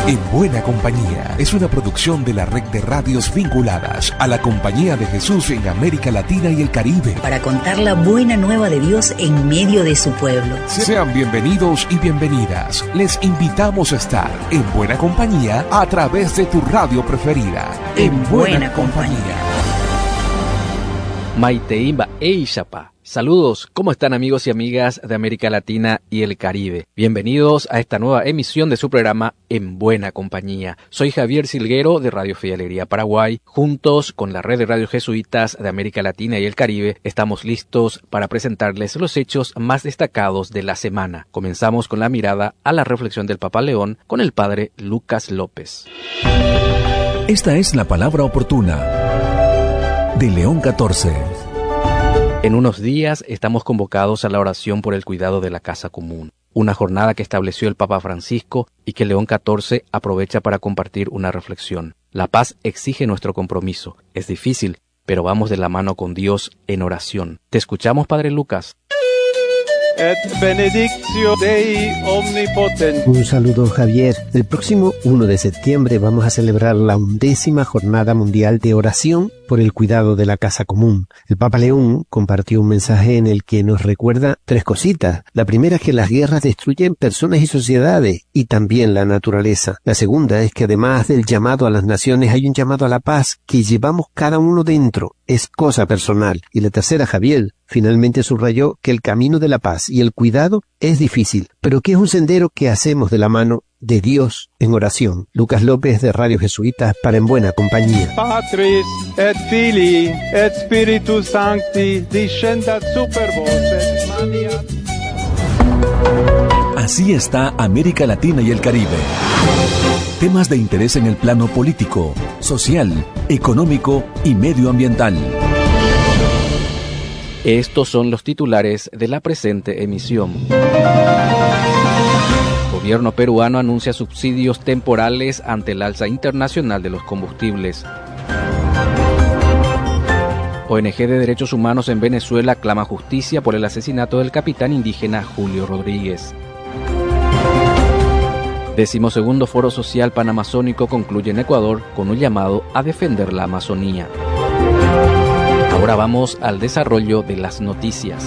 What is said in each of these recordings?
En Buena Compañía es una producción de la red de radios vinculadas a la Compañía de Jesús en América Latina y el Caribe. Para contar la buena nueva de Dios en medio de su pueblo. Sean bienvenidos y bienvenidas. Les invitamos a estar en Buena Compañía a través de tu radio preferida. En Buena Compañía. Maiteimba Eishapa. Saludos, ¿cómo están amigos y amigas de América Latina y el Caribe? Bienvenidos a esta nueva emisión de su programa En Buena Compañía. Soy Javier Silguero de Radio Fe y Alegría Paraguay. Juntos con la red de radios jesuitas de América Latina y el Caribe, estamos listos para presentarles los hechos más destacados de la semana. Comenzamos con la mirada a la reflexión del Papa León con el padre Lucas López. Esta es la palabra oportuna de León XIV. En unos días estamos convocados a la oración por el cuidado de la casa común, una jornada que estableció el Papa Francisco y que León XIV aprovecha para compartir una reflexión. La paz exige nuestro compromiso. Es difícil, pero vamos de la mano con Dios en oración. Te escuchamos, Padre Lucas. Et benedictio Dei omnipotens. Un saludo, Javier. El próximo 1 de septiembre vamos a celebrar la 11ª Jornada Mundial de Oración por el cuidado de la casa común. El Papa León compartió un mensaje en el que nos recuerda 3 cositas. La primera es que las guerras destruyen personas y sociedades, y también la naturaleza. La segunda es que además del llamado a las naciones hay un llamado a la paz que llevamos cada uno dentro. Es cosa personal. Y la tercera, Javier, finalmente subrayó que el camino de la paz y el cuidado es difícil, pero que es un sendero que hacemos de la mano de Dios en oración. Lucas López de Radio Jesuitas para En Buena Compañía. Patris et Filii et Spiritus Sancti descendat super vos et maniat. Así está América Latina y el Caribe. Temas de interés en el plano político, social, económico y medioambiental. Estos son los titulares de la presente emisión. El gobierno peruano anuncia subsidios temporales ante el alza internacional de los combustibles. ONG de Derechos Humanos en Venezuela clama justicia por el asesinato del capitán indígena Julio Rodríguez. 12º Foro Social Panamazónico concluye en Ecuador con un llamado a defender la Amazonía. Ahora vamos al desarrollo de las noticias.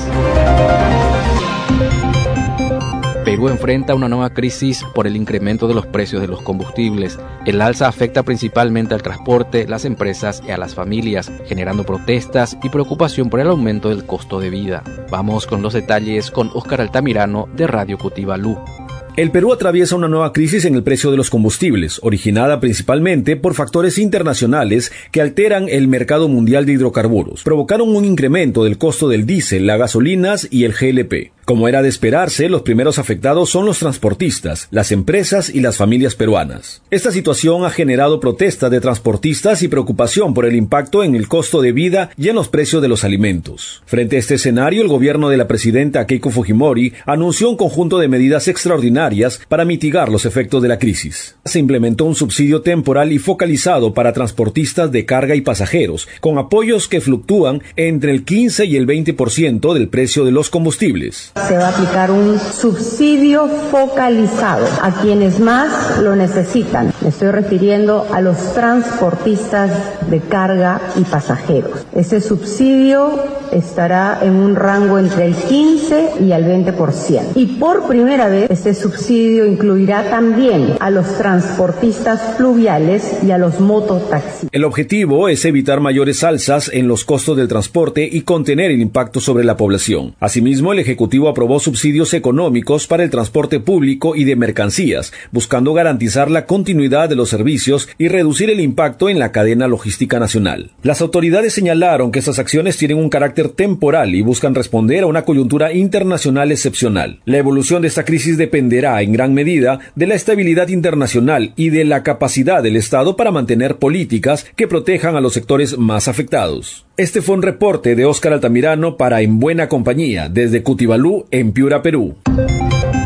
Perú enfrenta una nueva crisis por el incremento de los precios de los combustibles. El alza afecta principalmente al transporte, las empresas y a las familias, generando protestas y preocupación por el aumento del costo de vida. Vamos con los detalles con Óscar Altamirano de Radio Cutibalú. El Perú atraviesa una nueva crisis en el precio de los combustibles, originada principalmente por factores internacionales que alteran el mercado mundial de hidrocarburos. Provocaron un incremento del costo del diésel, las gasolinas y el GLP. Como era de esperarse, los primeros afectados son los transportistas, las empresas y las familias peruanas. Esta situación ha generado protestas de transportistas y preocupación por el impacto en el costo de vida y en los precios de los alimentos. Frente a este escenario, el gobierno de la presidenta Keiko Fujimori anunció un conjunto de medidas extraordinarias para mitigar los efectos de la crisis. Se implementó un subsidio temporal y focalizado para transportistas de carga y pasajeros, con apoyos que fluctúan entre el 15 y el 20% del precio de los combustibles. Se va a aplicar un subsidio focalizado a quienes más lo necesitan. Me estoy refiriendo a los transportistas de carga y pasajeros. Ese subsidio estará en un rango entre el 15 y el 20%. Y por primera vez, este subsidio incluirá también a los transportistas fluviales y a los mototaxis. El objetivo es evitar mayores alzas en los costos del transporte y contener el impacto sobre la población. Asimismo, el Ejecutivo aprobó subsidios económicos para el transporte público y de mercancías, buscando garantizar la continuidad de los servicios y reducir el impacto en la cadena logística nacional. Las autoridades señalaron que estas acciones tienen un carácter temporal y buscan responder a una coyuntura internacional excepcional. La evolución de esta crisis dependerá en gran medida de la estabilidad internacional y de la capacidad del Estado para mantener políticas que protejan a los sectores más afectados. Este fue un reporte de Óscar Altamirano para En Buena Compañía, desde Cutibalú, en Piura, Perú.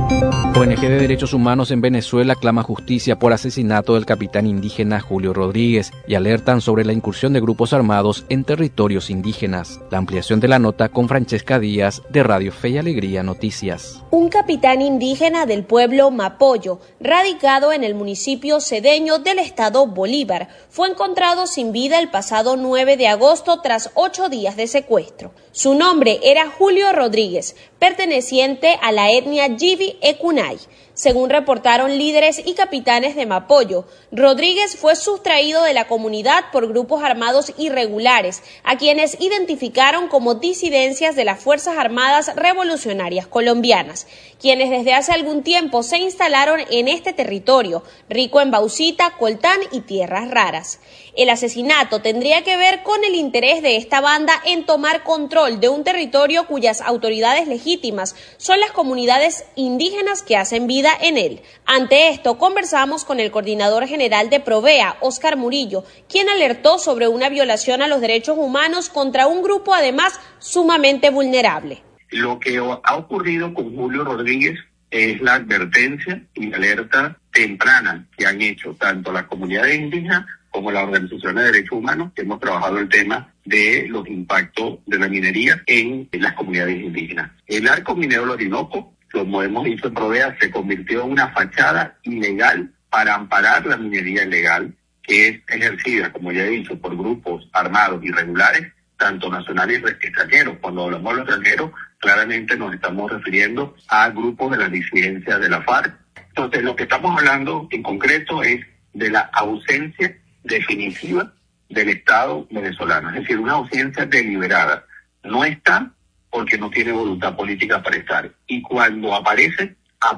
ONG de Derechos Humanos en Venezuela clama justicia por asesinato del capitán indígena Julio Rodríguez y alertan sobre la incursión de grupos armados en territorios indígenas. La ampliación de la nota con Francesca Díaz de Radio Fe y Alegría Noticias. Un capitán indígena del pueblo Mapoyo, radicado en el municipio Cedeño del estado Bolívar, fue encontrado sin vida el pasado 9 de agosto tras 8 días de secuestro. Su nombre era Julio Rodríguez, perteneciente a la etnia Yivi Ecunay. Según reportaron líderes y capitanes de Mapoyo, Rodríguez fue sustraído de la comunidad por grupos armados irregulares, a quienes identificaron como disidencias de las Fuerzas Armadas Revolucionarias Colombianas, quienes desde hace algún tiempo se instalaron en este territorio, rico en bauxita, coltán y tierras raras. El asesinato tendría que ver con el interés de esta banda en tomar control de un territorio cuyas autoridades legítimas son las comunidades indígenas que hacen vida en él. Ante esto, conversamos con el coordinador general de Provea, Óscar Murillo, quien alertó sobre una violación a los derechos humanos contra un grupo además sumamente vulnerable. Lo que ha ocurrido con Julio Rodríguez es la advertencia y la alerta temprana que han hecho tanto las comunidades indígenas como las organizaciones de derechos humanos, que hemos trabajado el tema de los impactos de la minería en las comunidades indígenas. El arco minero del Orinoco, como hemos dicho en Provea, se convirtió en una fachada ilegal para amparar la minería ilegal, que es ejercida, como ya he dicho, por grupos armados irregulares, tanto nacionales y extranjeros. Cuando hablamos de los extranjeros, claramente nos estamos refiriendo a grupos de la disidencia de la FARC. Entonces, lo que estamos hablando en concreto es de la ausencia definitiva del Estado venezolano, es decir, una ausencia deliberada. No está porque no tiene voluntad política para estar. Y cuando aparece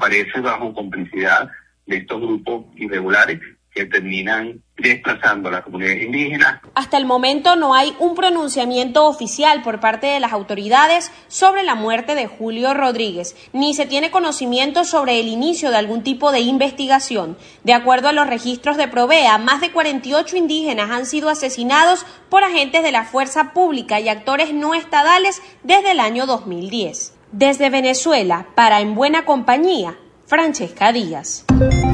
bajo complicidad de estos grupos irregulares que terminan desplazando a las comunidades indígenas. Hasta el momento no hay un pronunciamiento oficial por parte de las autoridades sobre la muerte de Julio Rodríguez, ni se tiene conocimiento sobre el inicio de algún tipo de investigación. De acuerdo a los registros de Provea, más de 48 indígenas han sido asesinados por agentes de la fuerza pública y actores no estadales desde el año 2010. Desde Venezuela, para En Buena Compañía, Francesca Díaz.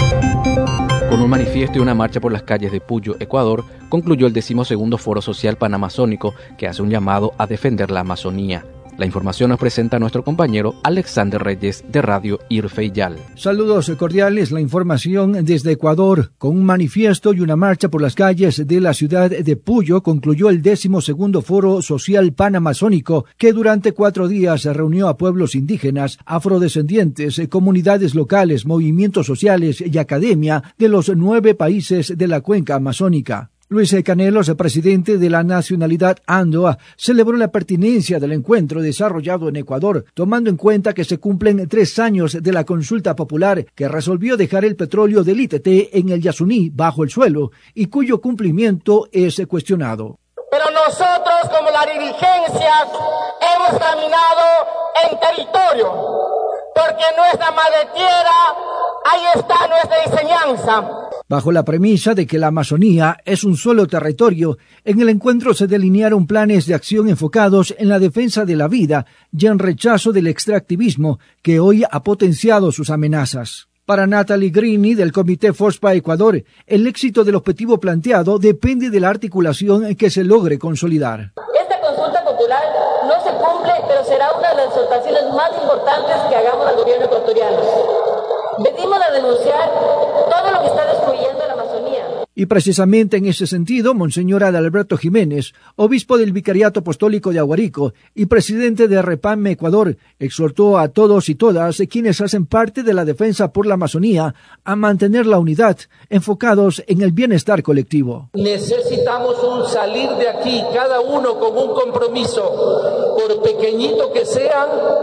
Con un manifiesto y una marcha por las calles de Puyo, Ecuador, concluyó el 12º Foro Social Panamazónico, que hace un llamado a defender la Amazonía. La información nos presenta nuestro compañero Alexander Reyes de Radio Irfeyal. Saludos cordiales, la información desde Ecuador. Con un manifiesto y una marcha por las calles de la ciudad de Puyo concluyó el 12º Foro Social Panamazónico, que durante 4 días reunió a pueblos indígenas, afrodescendientes, comunidades locales, movimientos sociales y academia de los 9 países de la cuenca amazónica. Luis Canelos, presidente de la nacionalidad Andoa, celebró la pertinencia del encuentro desarrollado en Ecuador, tomando en cuenta que se cumplen 3 años de la consulta popular que resolvió dejar el petróleo del ITT en el Yasuní bajo el suelo y cuyo cumplimiento es cuestionado. Pero nosotros, como la dirigencia, hemos caminado en territorio, porque en nuestra madre tierra, ahí está nuestra enseñanza. Bajo la premisa de que la Amazonía es un solo territorio, en el encuentro se delinearon planes de acción enfocados en la defensa de la vida y en rechazo del extractivismo que hoy ha potenciado sus amenazas. Para Natalie Grini, del Comité FOSPA Ecuador, el éxito del objetivo planteado depende de la articulación que se logre consolidar. Esta consulta popular no se cumple, pero será una de las exhortaciones más importantes que hagamos al gobierno ecuatoriano. Venimos a denunciar todo lo que está destruyendo la Amazonía. Y precisamente en ese sentido, Monseñor Adalberto Jiménez, obispo del Vicariato Apostólico de Aguarico y presidente de Repame Ecuador, exhortó a todos y todas quienes hacen parte de la defensa por la Amazonía a mantener la unidad, enfocados en el bienestar colectivo. Necesitamos un salir de aquí, cada uno con un compromiso, por pequeñito que sea,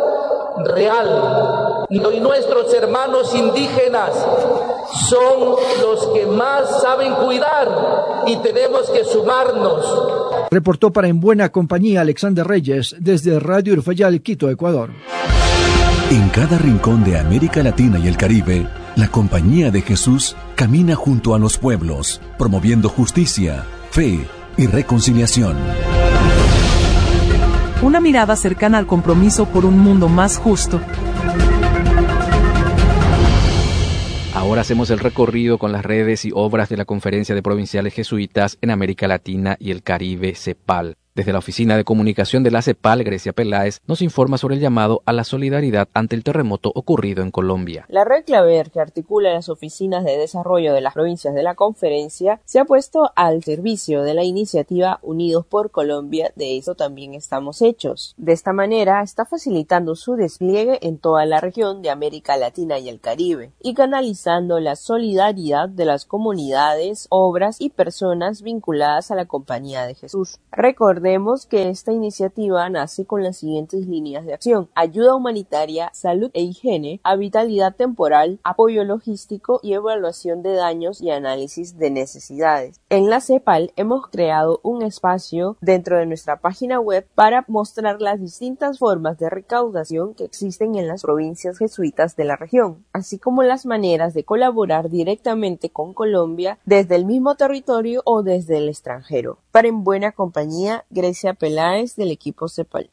real. Y nuestros hermanos indígenas son los que más saben cuidar y tenemos que sumarnos. Reportó para En Buena Compañía Alexander Reyes desde Radio Irfeyal, Quito, Ecuador. En cada rincón de América Latina y el Caribe, la Compañía de Jesús camina junto a los pueblos, promoviendo justicia, fe y reconciliación. Una mirada cercana al compromiso por un mundo más justo. Ahora hacemos el recorrido con las redes y obras de la Conferencia de Provinciales Jesuitas en América Latina y el Caribe, CEPAL. Desde la Oficina de Comunicación de la CEPAL, Grecia Peláez nos informa sobre el llamado a la solidaridad ante el terremoto ocurrido en Colombia. La red Claver, que articula las oficinas de desarrollo de las provincias de la conferencia, se ha puesto al servicio de la iniciativa Unidos por Colombia, de eso también estamos hechos. De esta manera, está facilitando su despliegue en toda la región de América Latina y el Caribe, y canalizando la solidaridad de las comunidades, obras y personas vinculadas a la Compañía de Jesús. Recordemos que esta iniciativa nace con las siguientes líneas de acción: ayuda humanitaria, salud e higiene, habitabilidad temporal, apoyo logístico y evaluación de daños y análisis de necesidades. En la CEPAL hemos creado un espacio dentro de nuestra página web para mostrar las distintas formas de recaudación que existen en las provincias jesuitas de la región, así como las maneras de colaborar directamente con Colombia desde el mismo territorio o desde el extranjero. Para En Buena Compañía, Grecia Peláez, del equipo CEPAL.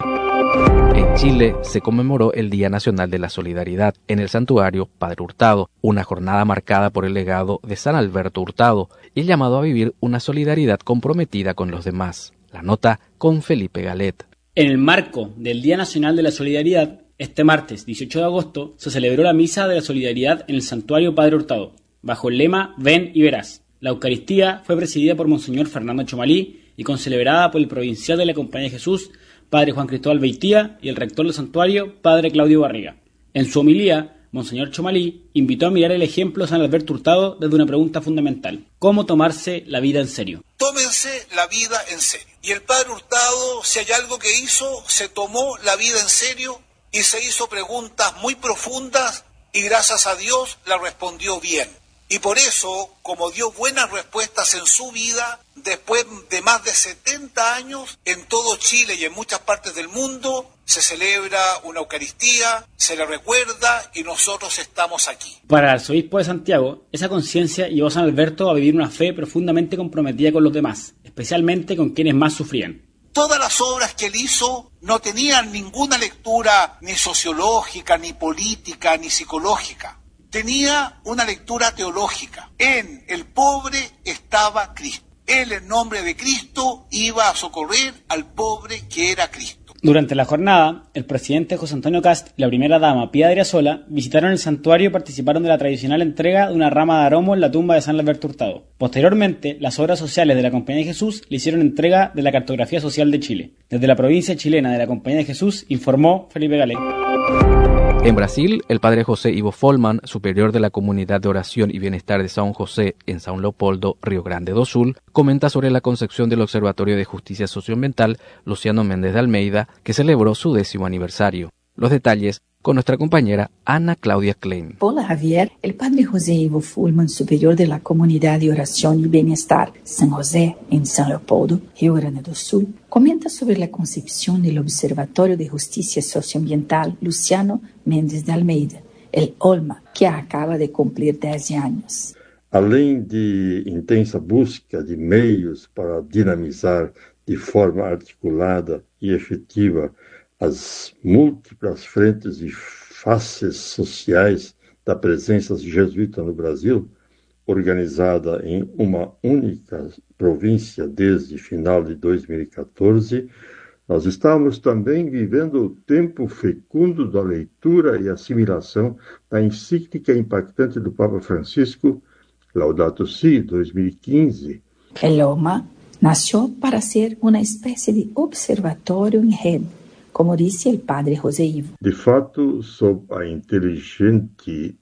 En Chile se conmemoró el Día Nacional de la Solidaridad en el Santuario Padre Hurtado, una jornada marcada por el legado de San Alberto Hurtado y el llamado a vivir una solidaridad comprometida con los demás. La nota con Felipe Galet. En el marco del Día Nacional de la Solidaridad, este martes 18 de agosto se celebró la Misa de la Solidaridad en el Santuario Padre Hurtado, bajo el lema Ven y verás. La Eucaristía fue presidida por Monseñor Fernando Chomalí y concelebrada por el provincial de la Compañía de Jesús, Padre Juan Cristóbal Beitía, y el rector del santuario, Padre Claudio Barriga. En su homilía, Monseñor Chomalí invitó a mirar el ejemplo de San Alberto Hurtado desde una pregunta fundamental: ¿cómo tomarse la vida en serio? Tómense la vida en serio. Y el Padre Hurtado, si hay algo que hizo, se tomó la vida en serio y se hizo preguntas muy profundas y gracias a Dios la respondió bien. Y por eso, como dio buenas respuestas en su vida, después de más de 70 años, en todo Chile y en muchas partes del mundo, se celebra una Eucaristía, se le recuerda y nosotros estamos aquí. Para el arzobispo de Santiago, esa conciencia llevó a San Alberto a vivir una fe profundamente comprometida con los demás, especialmente con quienes más sufrían. Todas las obras que él hizo no tenían ninguna lectura ni sociológica, ni política, ni psicológica. Tenía una lectura teológica. En el pobre estaba Cristo. Él, en nombre de Cristo, iba a socorrer al pobre que era Cristo. Durante la jornada, el presidente José Antonio Kast y la primera dama Pía Adriasola visitaron el santuario y participaron de la tradicional entrega de una rama de aromo en la tumba de San Alberto Hurtado. Posteriormente, las obras sociales de la Compañía de Jesús le hicieron entrega de la Cartografía Social de Chile. Desde la provincia chilena de la Compañía de Jesús, informó Felipe Galé. En Brasil, el padre José Ivo Folman, superior de la Comunidad de Oración y Bienestar de São José en São Leopoldo, Río Grande do Sul, comenta sobre la concepción del Observatorio de Justicia Socioambiental Luciano Méndez de Almeida, que celebró su 10º aniversario. Los detalles con nuestra compañera Ana Claudia Klein. Hola Javier, el padre José Ivo Fulman, superior de la Comunidad de Oración y Bienestar San José en San Leopoldo, Río Grande do Sul, comenta sobre la concepción del Observatorio de Justicia Socioambiental Luciano Méndez de Almeida, el OLMA, que acaba de cumplir 10 años. Além de intensa busca de meios para dinamizar de forma articulada e efetiva as múltiplas frentes e faces sociais da presença jesuíta no Brasil, organizada em uma única província desde final de 2014, nós estamos também vivendo o tempo fecundo da leitura e assimilação da encíclica impactante do Papa Francisco, Laudato Si, 2015. El OMA nació para ser una especie de observatorio en red, como dice el padre José Ivo. De fato, sob a inteligente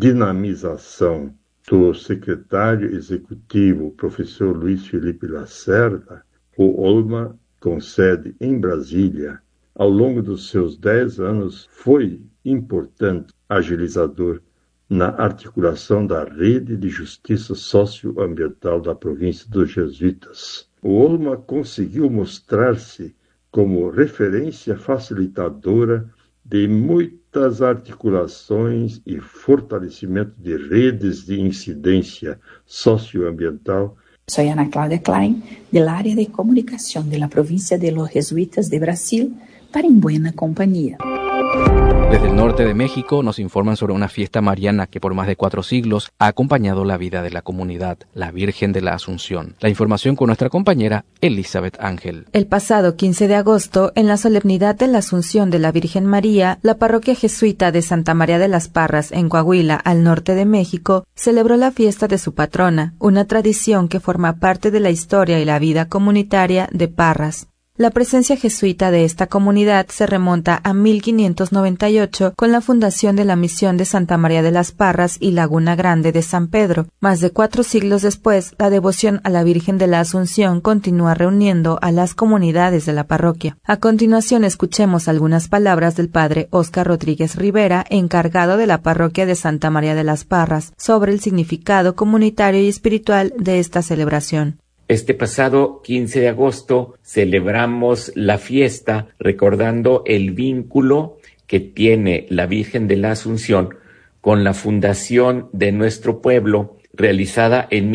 dinamização do secretário executivo, professor Luiz Felipe Lacerda, o OLMA, com sede em Brasília, ao longo dos seus 10 anos, foi importante agilizador na articulação da rede de justiça socioambiental da província dos jesuítas. O OLMA conseguiu mostrar-se como referência facilitadora de muitas articulações e fortalecimento de redes de incidência socioambiental. Soy Ana Claudia Klein, del área de comunicación de la provincia de los Jesuitas de Brasil, para En Buena Compañía. Desde el norte de México nos informan sobre una fiesta mariana que por más de 4 siglos ha acompañado la vida de la comunidad, la Virgen de la Asunción. La información con nuestra compañera Elizabeth Ángel. El pasado 15 de agosto, en la solemnidad de la Asunción de la Virgen María, la parroquia jesuita de Santa María de las Parras, en Coahuila, al norte de México, celebró la fiesta de su patrona, una tradición que forma parte de la historia y la vida comunitaria de Parras. La presencia jesuita de esta comunidad se remonta a 1598 con la fundación de la misión de Santa María de las Parras y Laguna Grande de San Pedro. Más de 4 siglos después, la devoción a la Virgen de la Asunción continúa reuniendo a las comunidades de la parroquia. A continuación, escuchemos algunas palabras del padre Óscar Rodríguez Rivera, encargado de la parroquia de Santa María de las Parras, sobre el significado comunitario y espiritual de esta celebración. Este pasado 15 de agosto celebramos la fiesta recordando el vínculo que tiene la Virgen de la Asunción con la fundación de nuestro pueblo, realizada en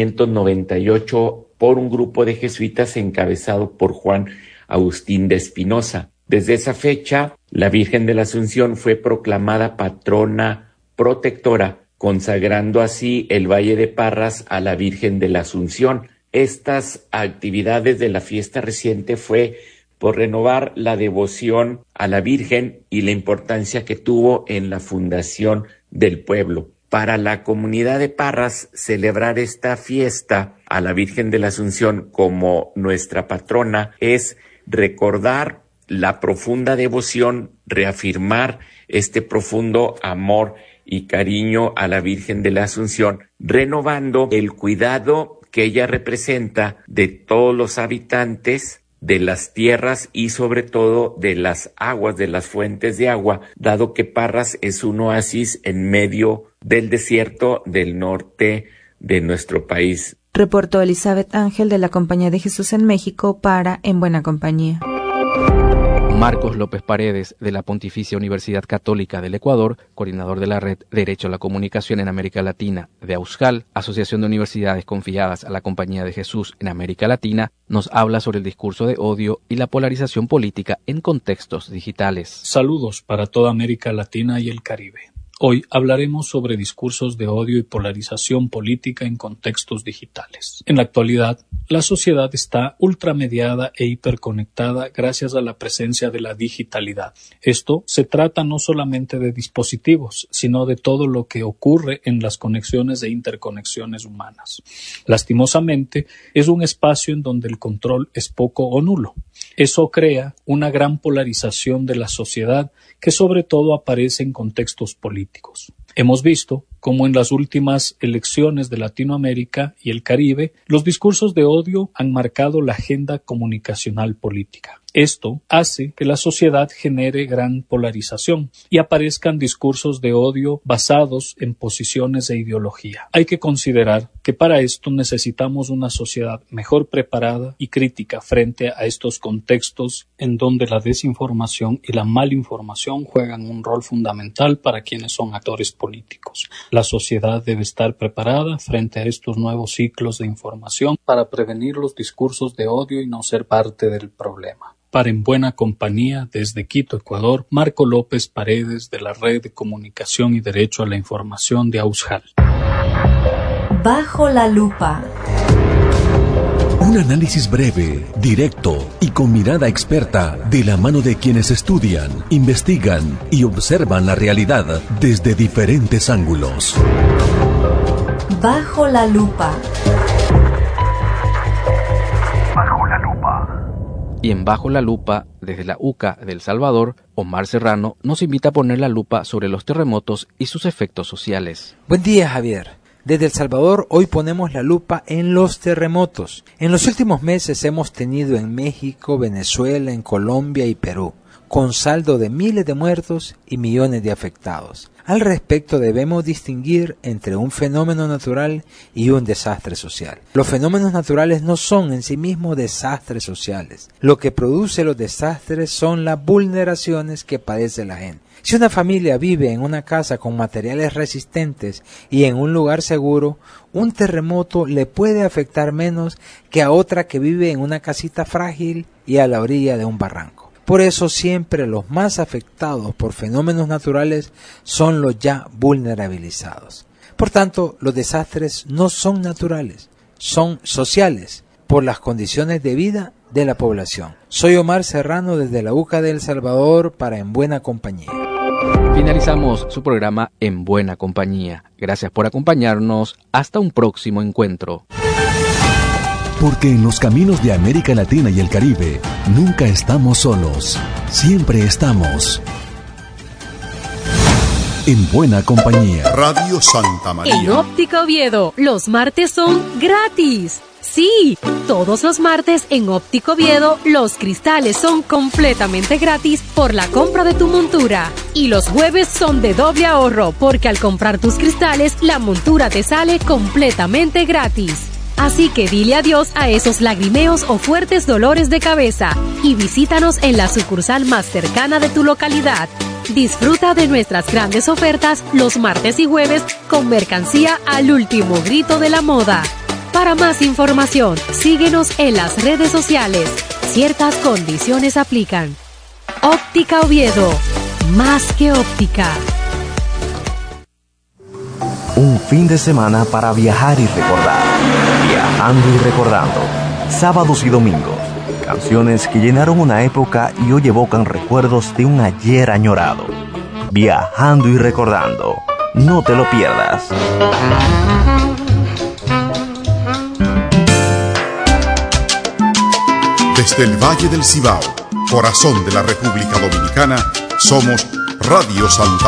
1598 por un grupo de jesuitas encabezado por Juan Agustín de Espinosa. Desde esa fecha, la Virgen de la Asunción fue proclamada patrona protectora, consagrando así el Valle de Parras a la Virgen de la Asunción. Estas actividades de la fiesta reciente fue por renovar la devoción a la Virgen y la importancia que tuvo en la fundación del pueblo. Para la comunidad de Parras, celebrar esta fiesta a la Virgen de la Asunción como nuestra patrona es recordar la profunda devoción, reafirmar este profundo amor y cariño a la Virgen de la Asunción, renovando el cuidado que ella representa de todos los habitantes de las tierras y sobre todo de las aguas, de las fuentes de agua, dado que Parras es un oasis en medio del desierto del norte de nuestro país. Reportó Elizabeth Ángel de la Compañía de Jesús en México para En Buena Compañía. Marcos López Paredes, de la Pontificia Universidad Católica del Ecuador, coordinador de la Red Derecho a la Comunicación en América Latina de AUSJAL, Asociación de Universidades Confiadas a la Compañía de Jesús en América Latina, nos habla sobre el discurso de odio y la polarización política en contextos digitales. Saludos para toda América Latina y el Caribe. Hoy hablaremos sobre discursos de odio y polarización política en contextos digitales. En la actualidad, la sociedad está ultramediada e hiperconectada gracias a la presencia de la digitalidad. Esto se trata no solamente de dispositivos, sino de todo lo que ocurre en las conexiones e interconexiones humanas. Lastimosamente, es un espacio en donde el control es poco o nulo. Eso crea una gran polarización de la sociedad que sobre todo aparece en contextos políticos. Hemos visto cómo en las últimas elecciones de Latinoamérica y el Caribe, los discursos de odio han marcado la agenda comunicacional política. Esto hace que la sociedad genere gran polarización y aparezcan discursos de odio basados en posiciones de ideología. Hay que considerar que para esto necesitamos una sociedad mejor preparada y crítica frente a estos contextos en donde la desinformación y la malinformación juegan un rol fundamental para quienes son actores políticos. La sociedad debe estar preparada frente a estos nuevos ciclos de información para prevenir los discursos de odio y no ser parte del problema. Para En Buena Compañía, desde Quito, Ecuador, Marco López Paredes, de la Red de Comunicación y Derecho a la Información de AUSJAL. Bajo la lupa. Un análisis breve, directo y con mirada experta de la mano de quienes estudian, investigan y observan la realidad desde diferentes ángulos. Bajo la lupa. Y en Bajo la Lupa, desde la UCA de El Salvador, Omar Serrano nos invita a poner la lupa sobre los terremotos y sus efectos sociales. Buen día, Javier. Desde El Salvador hoy ponemos la lupa en los terremotos. En los últimos meses hemos tenido en México, Venezuela, en Colombia y Perú, con saldo de miles de muertos y millones de afectados. Al respecto debemos distinguir entre un fenómeno natural y un desastre social. Los fenómenos naturales no son en sí mismos desastres sociales. Lo que produce los desastres son las vulneraciones que padece la gente. Si una familia vive en una casa con materiales resistentes y en un lugar seguro, un terremoto le puede afectar menos que a otra que vive en una casita frágil y a la orilla de un barranco. Por eso siempre los más afectados por fenómenos naturales son los ya vulnerabilizados. Por tanto, los desastres no son naturales, son sociales, por las condiciones de vida de la población. Soy Omar Serrano desde la UCA de El Salvador para En Buena Compañía. Finalizamos su programa En Buena Compañía. Gracias por acompañarnos. Hasta un próximo encuentro. Porque en los caminos de América Latina y el Caribe nunca estamos solos. Siempre estamos en buena compañía. Radio Santa María. En Óptica Oviedo, los martes son gratis. Sí, todos los martes en Óptica Oviedo, los cristales son completamente gratis por la compra de tu montura. Y los jueves son de doble ahorro, porque al comprar tus cristales, la montura te sale completamente gratis. Así que dile adiós a esos lagrimeos o fuertes dolores de cabeza y visítanos en la sucursal más cercana de tu localidad. Disfruta de nuestras grandes ofertas los martes y jueves con mercancía al último grito de la moda. Para más información, síguenos en las redes sociales. Ciertas condiciones aplican. Óptica Oviedo, más que óptica. Un fin de semana para viajar y recordar. Viajando y recordando. Sábados y domingos. Canciones que llenaron una época y hoy evocan recuerdos de un ayer añorado. Viajando y recordando. No te lo pierdas. Desde el Valle del Cibao, corazón de la República Dominicana, somos Radio Santa